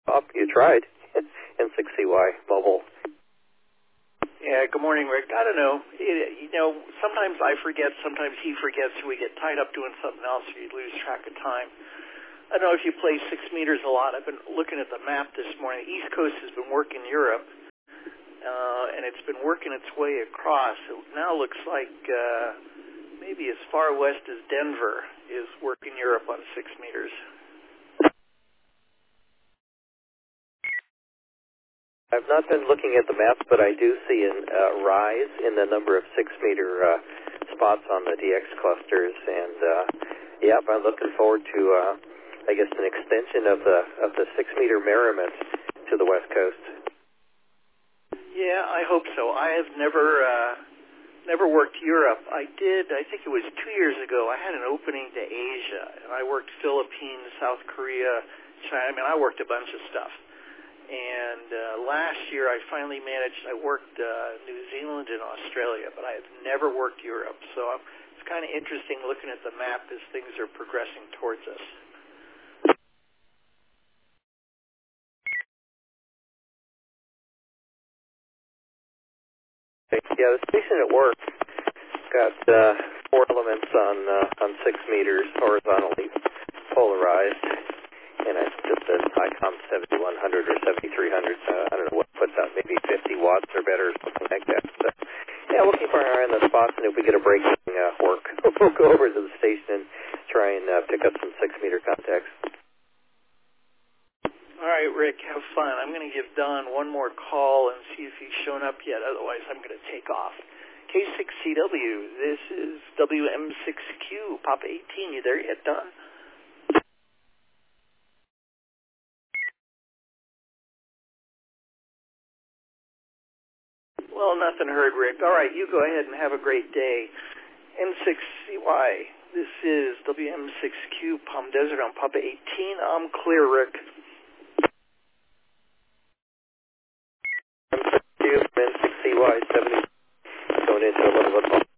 Up, you tried. N6CY mobile. Yeah, good morning, Rick. I don't know. Sometimes I forget, sometimes he forgets, and we get tied up doing something else, or you lose track of time. I don't know if you play 6 meters a lot. I've been looking at the map this morning. The East Coast has been working Europe, and it's been working its way across. It now looks like maybe as far west as Denver is working Europe on 6 meters. I've not been looking at the maps, but I do see a rise in the number of 6-meter spots on the DX clusters, and I'm looking forward to, I guess, an extension of the 6-meter merriment to the West Coast. Yeah, I hope so. I have never worked Europe. I think it was 2 years ago. I had an opening to Asia, and I worked Philippines, South Korea, China. I mean, I worked a bunch of stuff. And last year I finally managed, I worked New Zealand and Australia, but I have never worked Europe. So it's kind of interesting looking at the map as things are progressing towards us. Yeah, the station at work got 4 elements on 6 meters horizontally polarized. And it just says ICOM 7100 or 7300. I don't know what puts out, maybe 50 watts or better, or something like that. So, yeah, we'll keep our eye on the spots, and if we get a break in work, we'll go over to the station and try and pick up some 6-meter contacts. All right, Rick, have fun. I'm going to give Don one more call and see if he's shown up yet. Otherwise, I'm going to take off. K6CW, this is WM6Q, Papa 18. You there yet, Don? Well, nothing heard, Rick. All right, you go ahead and have a great day. N6CY, this is WM6Q, Palm Desert on Papa 18. I'm clear, Rick. N6CY 70, going into a little bit more.